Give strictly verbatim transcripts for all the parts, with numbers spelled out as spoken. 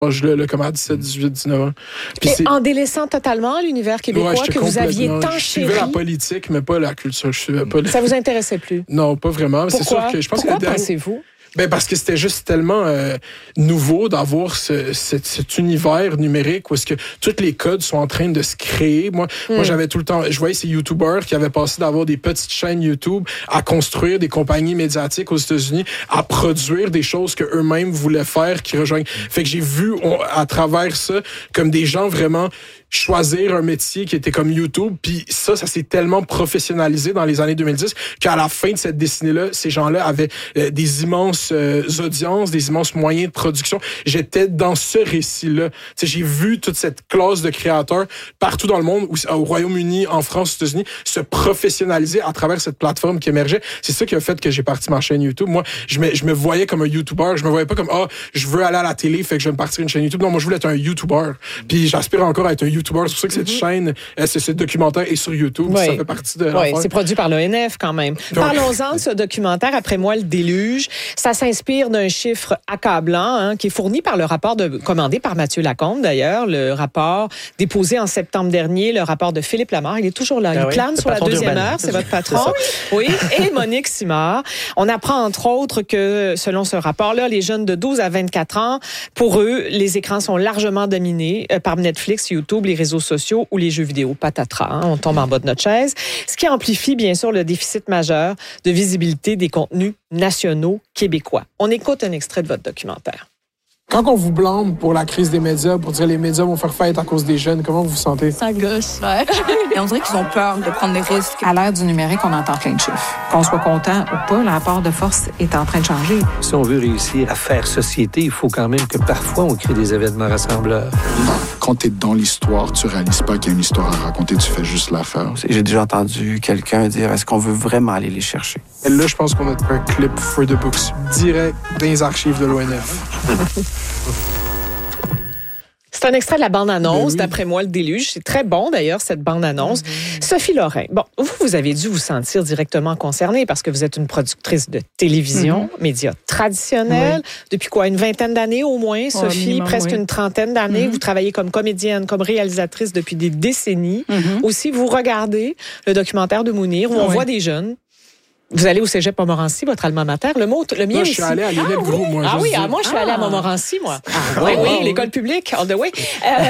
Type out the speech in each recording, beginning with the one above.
Là, là, comme à dix-sept, dix-huit, dix-neuf ans. Puis Et c'est... en délaissant totalement l'univers québécois ouais, que vous aviez tant chéri. Je suivais la politique, mais pas la culture. Je suivais pas. Ça vous intéressait plus? Non, pas vraiment. Pourquoi? C'est sûr que je pense Pourquoi que la pensez-vous? Ben parce que c'était juste tellement euh, nouveau d'avoir ce, cet, cet univers numérique où est-ce que tous les codes sont en train de se créer. Moi, mm. moi j'avais tout le temps, je voyais ces YouTubers qui avaient passé d'avoir des petites chaînes YouTube à construire des compagnies médiatiques aux États-Unis, à produire des choses que eux-mêmes voulaient faire, qui rejoignent. Fait que j'ai vu on, à travers ça comme des gens vraiment choisir un métier qui était comme YouTube, puis ça, ça s'est tellement professionnalisé dans les années deux mille dix qu'à la fin de cette décennie-là, ces gens-là avaient euh, des immenses euh, audiences, des immenses moyens de production. J'étais dans ce récit-là. T'sais, j'ai vu toute cette classe de créateurs partout dans le monde, au Royaume-Uni, en France, aux États-Unis, se professionnaliser à travers cette plateforme qui émergeait. C'est ça qui a fait que j'ai parti ma chaîne YouTube. Moi, je me, je me voyais comme un YouTuber. Je me voyais pas comme, ah, oh, je veux aller à la télé, fait que je vais me partir une chaîne YouTube. Non, moi, je voulais être un YouTuber. Puis j'aspire encore à être un YouTuber. C'est pour ça que cette mm-hmm. chaîne, ce, ce documentaire est sur YouTube. Oui. Ça fait partie de Oui, c'est produit par l'O N F quand même. Donc, parlons-en de ce documentaire, Après moi, le déluge. Ça s'inspire d'un chiffre accablant hein, qui est fourni par le rapport de, commandé par Mathieu Lacombe, d'ailleurs, le rapport déposé en septembre dernier, le rapport de Philippe Lamarre. Il est toujours là. Il ah oui, plane sur la deuxième heure. C'est votre patron. Oui. Et Monique Simard. On apprend, entre autres, que selon ce rapport-là, les jeunes de douze à vingt-quatre ans, pour eux, les écrans sont largement dominés par Netflix, YouTube, les réseaux sociaux ou les jeux vidéo. Patatras, hein, on tombe en bas de notre chaise. Ce qui amplifie, bien sûr, le déficit majeur de visibilité des contenus nationaux québécois. On écoute un extrait de votre documentaire. Quand on vous blâme pour la crise des médias, pour dire que les médias vont faire faillite à cause des jeunes, comment vous vous sentez? Ça gosse, ouais. Et on dirait qu'ils ont peur de prendre des risques. À l'ère du numérique, on entend plein de chiffres. Qu'on soit content ou pas, le rapport de force est en train de changer. Si on veut réussir à faire société, il faut quand même que parfois on crée des événements rassembleurs. Quand t'es dans l'histoire, tu réalises pas qu'il y a une histoire à raconter, tu fais juste la faire. J'ai déjà entendu quelqu'un dire, est-ce qu'on veut vraiment aller les chercher? Et là, je pense qu'on a un clip for the books, direct dans les archives de l'O N F. C'est un extrait de la bande-annonce, ben oui. D'après moi, le déluge. C'est très bon, d'ailleurs, cette bande-annonce. Mm-hmm. Sophie Lorrain, bon, vous, vous avez dû vous sentir directement concernée parce que vous êtes une productrice de télévision, mm-hmm. médias traditionnels. Oui. Depuis quoi, une vingtaine d'années au moins, Sophie? Oh, minimum, presque oui. Une trentaine d'années. Mm-hmm. Vous travaillez comme comédienne, comme réalisatrice depuis des décennies. Mm-hmm. Aussi, vous regardez le documentaire de Mounir où oui. On voit des jeunes. Vous allez au cégep Montmorency, votre alma mater. Le mot, le mien moi, ici. Je suis allée à Lionel ah, Gros, oui. moi. Ah oui, ah, moi, je suis ah. allée à Montmorency, moi. Ah, oui, oh, oui, oh, l'école publique, all the way. Euh,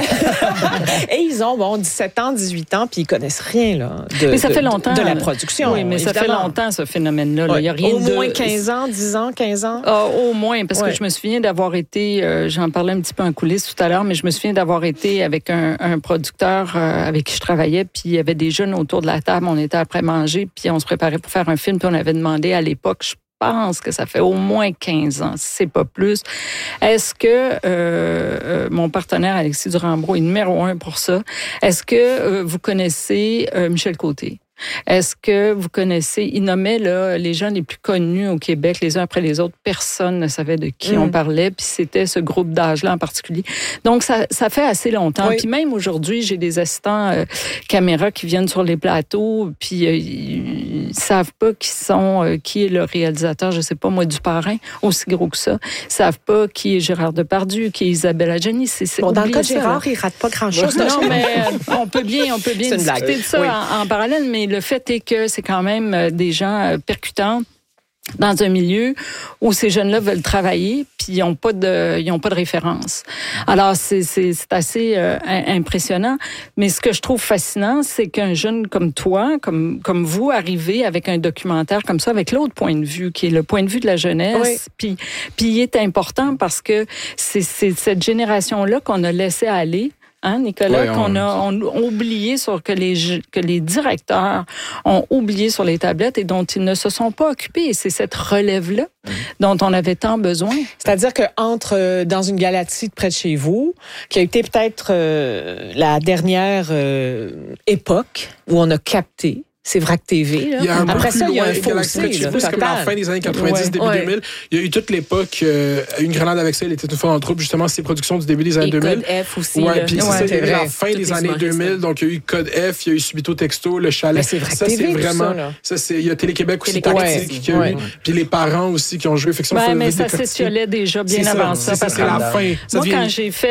et ils ont, bon, dix-sept ans, dix-huit ans, puis ils connaissent rien, là, de, mais ça fait de, longtemps, de la production. Oui, mais évidemment. Ça fait longtemps, ce phénomène-là. Là. Ouais. Il y a rien au de... moins quinze ans, dix ans, quinze ans? Ah, au moins, parce ouais. que je me souviens d'avoir été, euh, j'en parlais un petit peu en coulisses tout à l'heure, mais je me souviens d'avoir été avec un, un producteur euh, avec qui je travaillais, puis il y avait des jeunes autour de la table, on était après manger, puis on se préparait pour faire un film, puis on avait demandé à l'époque, je pense que ça fait au moins quinze ans, si c'est pas plus. Est-ce que euh, euh, mon partenaire Alexis Durand-Brault est numéro un pour ça? Est-ce que euh, vous connaissez euh, Michel Côté? Est-ce que vous connaissez, il nommait là, les gens les plus connus au Québec, les uns après les autres, personne ne savait de qui mmh. on parlait, puis c'était ce groupe d'âge-là en particulier. Donc, ça, ça fait assez longtemps. Oui. Puis même aujourd'hui, j'ai des assistants euh, caméra qui viennent sur les plateaux, puis euh, ils ne savent pas qui sont, euh, qui est le réalisateur, je sais pas moi, du Parrain, aussi gros que ça. Ils savent pas qui est Gérard Depardieu, qui est Isabelle Adjani. C'est, c'est bon, dans le cas de ça, Gérard, il rate pas grand-chose. Non, mais euh, on peut bien, on peut bien discuter de ça oui. en, en parallèle, mais le fait est que c'est quand même des gens percutants dans un milieu où ces jeunes-là veulent travailler, puis ils n'ont pas de, ils ont pas de référence. Alors, c'est, c'est, c'est assez euh, impressionnant. Mais ce que je trouve fascinant, c'est qu'un jeune comme toi, comme, comme vous, arrivez avec un documentaire comme ça, avec l'autre point de vue, qui est le point de vue de la jeunesse. Oui. Puis, puis il est important parce que c'est, c'est cette génération-là qu'on a laissé aller. Hein, Nicolas, ouais, on... qu'on a on, on oublié sur que les que les directeurs ont oublié sur les tablettes et dont ils ne se sont pas occupés. Et c'est cette relève-là mmh. dont on avait tant besoin. C'est-à-dire que entre dans une galaxie de près de chez vous, qui a été peut-être euh, la dernière euh, époque où on a capté C'est V R A C T V. Là. Il y a un Après peu ça, plus il y a loin, un fossé. Galaxy Plus, comme la fin des années quatre-vingt-dix, ouais. début ouais. deux mille. Il y a eu toute l'époque, euh, Une grenade avec ça, il était une fois dans le troupe, justement, ces productions du début des années Et deux mille. Code F aussi. Ouais, là. puis Ouais, c'est ça, il y a eu la fin Toutes des les années deux mille, donc il y a eu Code F, il y a eu Subito Texto, Le Chalet. Mais c'est V R A C ça, T V, c'est tout vraiment. ça, là. Ça, c'est, il y a Télé-Québec aussi, Télé-Québec Tactique, aussi. qu'il y a Ouais. eu. Puis les parents aussi qui ont joué. Fait que ça, Ben, faut mais le ça décortiquer. s'étiolait déjà bien C'est ça, avant c'est ça. ça, parce c'est que la fin. Ça moi, devient- quand j'ai fait